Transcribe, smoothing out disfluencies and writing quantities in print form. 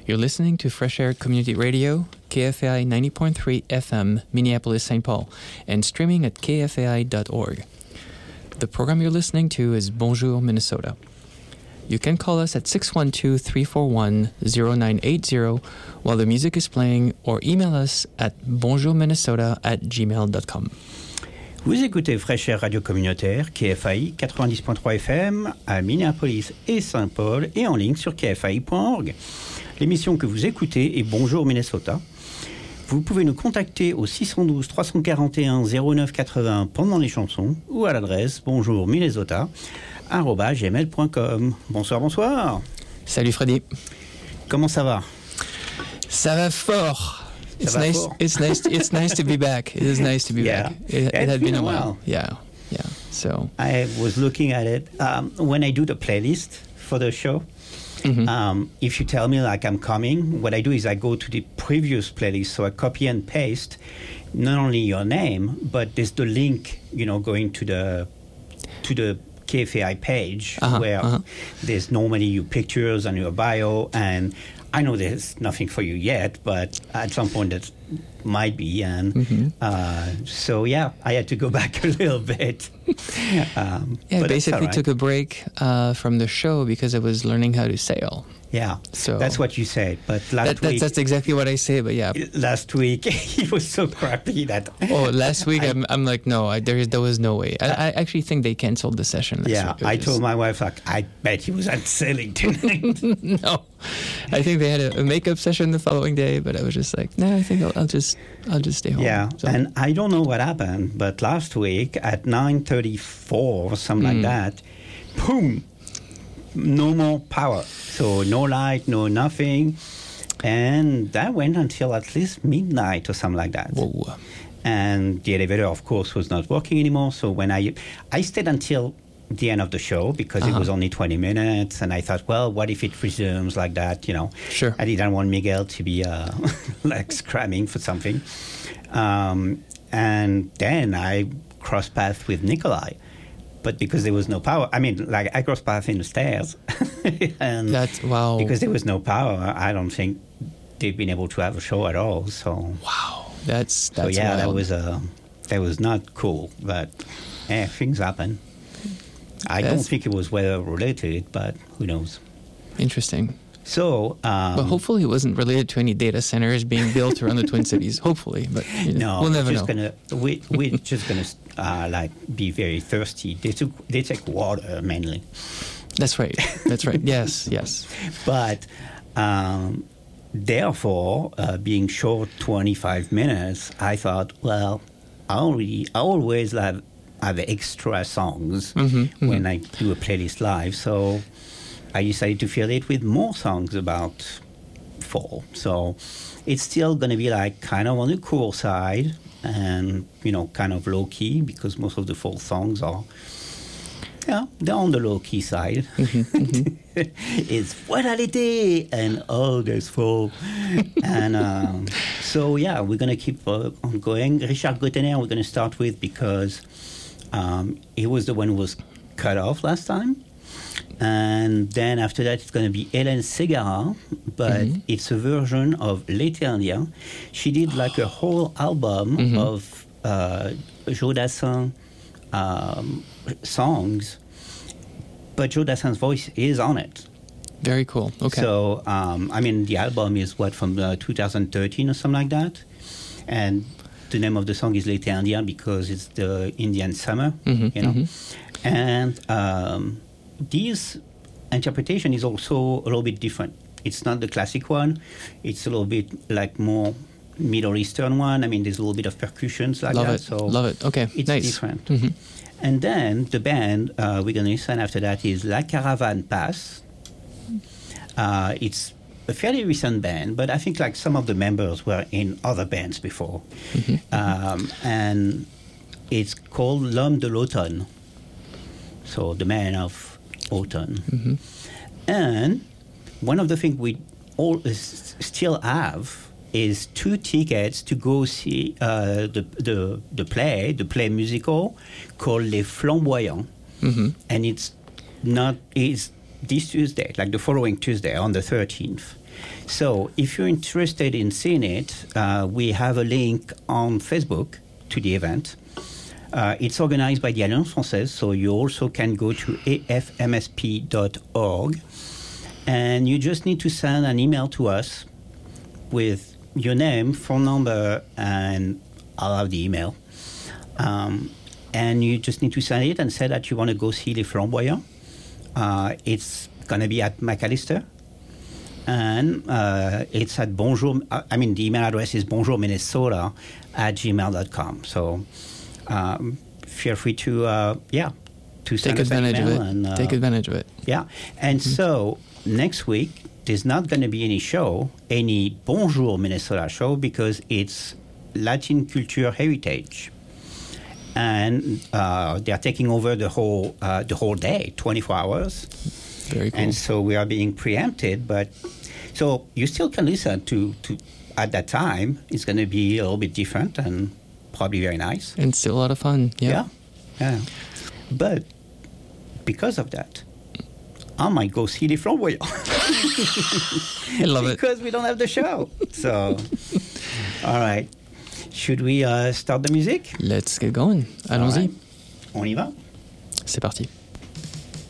You're listening to Fresh Air Community Radio, KFAI 90.3 FM, Minneapolis, St. Paul, and streaming at kfai.org. The program you're listening to is Bonjour, Minnesota. You can call us at 612-341-0980 while the music is playing, or email us at bonjourminnesota@gmail.com. Vous écoutez Fresh Air Radio Communautaire, KFAI 90.3 FM à Minneapolis et Saint-Paul et en ligne sur kfai.org. L'émission que vous écoutez est Bonjour Minnesota. Vous pouvez nous contacter au 612 341 09 80 pendant les chansons ou à l'adresse bonjourminnesota@gmail.com. Bonsoir, bonsoir. Salut Freddy. Comment ça va? Ça va fort. It's va nice. fort. It's nice to be back. It is nice to be Yeah. back. It had been a while. Yeah. So I was looking at it. When I do the playlist for the show, if you tell me like I'm coming, what I do is I go to the previous playlist, so I copy and paste not only your name, but there's the link, going to the KFAI page where there's normally your pictures and your bio, and I know there's nothing for you yet, but at some point that might be, and so yeah, I had to go back a little bit. I basically took a break from the show because I was learning how to sail. Yeah, so that's what you said. But last week, that's exactly what I say. But yeah, last week it was so crappy that. Last week I'm like, no, there was no way. I actually think they canceled the session. Last week. I told my wife I bet he was out sailing tonight. No, I think they had a makeup session the following day, but I was just like, no, I think I'll just stay home. Yeah, so. And I don't know what happened, but last week at 9:34 or something like that, boom. No more power. So no light, no nothing. And that went until at least midnight or something like that. Whoa. And the elevator, of course, was not working anymore. So when I stayed until the end of the show because it was only 20 minutes. And I thought, well, what if it resumes like that, Sure. I didn't want Miguel to be like screaming for something. And then I crossed paths with Nikolai. But because there was no power, I crossed paths in the stairs. And that's wow. Because there was no power, I don't think they've been able to have a show at all. So wow, that's wild. that was not cool. But things happen. I don't think it was weather related, but who knows? Interesting. So, but hopefully it wasn't related to any data centers being built around the Twin Cities. Hopefully, but no, we'll never know. We're just gonna be very thirsty. They take water mainly. That's right. Yes. But therefore, being short 25 minutes, I thought, well, I always have extra songs when I do a playlist live. So I decided to fill it with more songs about fall. So it's still going to be like kind of on the cool side and, kind of low key because most of the fall songs are, they're on the low key side. It's Fatalité and there's fall. And so, we're going to keep on going. Richard Gottener we're going to start with because he was the one who was cut off last time. And then after that, it's going to be Hélène Ségara, but it's a version of L'été indien. She did like a whole album of Joe Dassin songs, but Joe Dassin's voice is on it. Very cool. Okay. So, the album is from 2013 or something like that. And the name of the song is L'été indien because it's the Indian summer, And this interpretation is also a little bit different. It's not the classic one. It's a little bit like more Middle Eastern one. there's a little bit of percussions like that. So love it. Okay, it's nice. different. And then the band we're going to listen after that is La Caravane Passe. It's a fairly recent band, but I think like some of the members were in other bands before. And it's called L'Homme de l'Automne. So the man of autumn. And one of the things we all still have is 2 tickets to go see the play musical called Les Flamboyants. And it's this Tuesday, like the following Tuesday on the 13th. So if you're interested in seeing it, we have a link on Facebook to the event. It's organized by the Alliance Française, so you also can go to afmsp.org, and you just need to send an email to us with your name, phone number, and I'll have the email. And you just need to send it and say that you want to go see Les Flamboyants. It's going to be at McAllister. And it's at bonjour, the email address is bonjourminnesota@gmail.com. So feel free to take advantage of it. And, take advantage of it. Yeah. And so next week, there's not going to be any Bonjour Minnesota show, because it's Latin Culture Heritage. And they are taking over the whole day, 24 hours. Very cool. And so we are being preempted, but so you still can listen to at that time. It's going to be a little bit different and probably very nice. And still a lot of fun. Yeah. But because of that, I might go see Les Flamboyants. I love it. Because we don't have the show. So, all right. Should we start the music? Let's get going. Allons-y. Right. On y va? C'est parti.